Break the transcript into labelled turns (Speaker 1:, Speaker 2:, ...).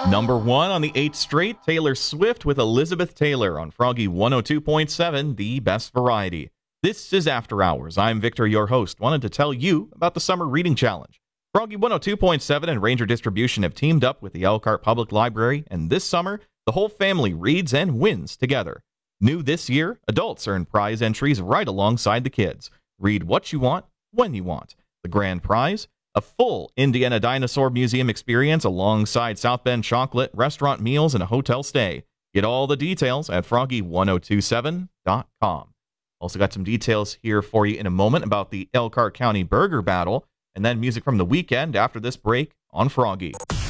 Speaker 1: Number 1 on the 8th straight, Taylor Swift with Elizabeth Taylor on Froggy 102.7, the best variety. This is After Hours. I'm Victor, your host. Wanted to tell you about the Summer Reading Challenge. Froggy 102.7 and Ranger Distribution have teamed up with the Elkhart Public Library, and this summer, the whole family reads and wins together. New this year, adults earn prize entries right alongside the kids. Read what you want, when you want. The grand prize? A full Indiana Dinosaur Museum experience alongside South Bend chocolate, restaurant meals, and a hotel stay. Get all the details at froggy1027.com. Also got some details here for you in a moment about the Elkhart County Burger Battle, and then music from the weekend after this break on Froggy.